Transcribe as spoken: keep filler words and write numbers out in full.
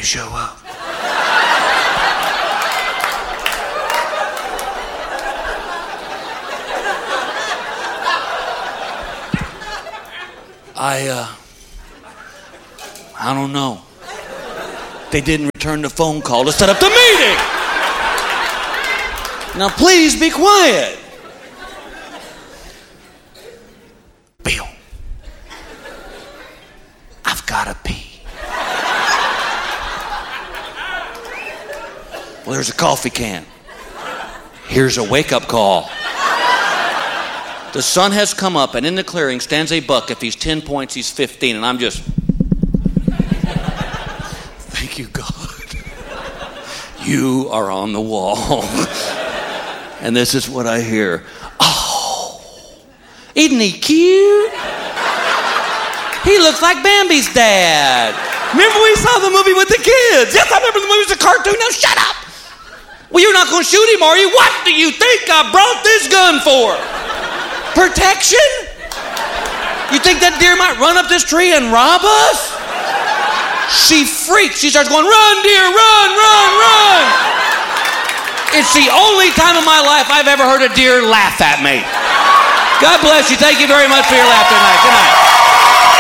show up. I, uh, I don't know. They didn't return the phone call to set up the meeting. Now please be quiet. Bill, I've got to pee. Well, there's a coffee can. Here's a wake-up call. The sun has come up, and in the clearing stands a buck. If he's ten points, he's fifteen, and I'm just... Thank you, God. You are on the wall. And this is what I hear. Oh, isn't he cute? He looks like Bambi's dad. Remember we saw the movie with the kids? Yes, I remember the movie was a cartoon. Now shut up. Well, you're not going to shoot him, are you? What do you think I brought this gun for? Protection? You think that deer might run up this tree and rob us? She freaks. She starts going, run, deer, run, run, run. It's the only time in my life I've ever heard a deer laugh at me. God bless you. Thank you very much for your laughter tonight. Good night.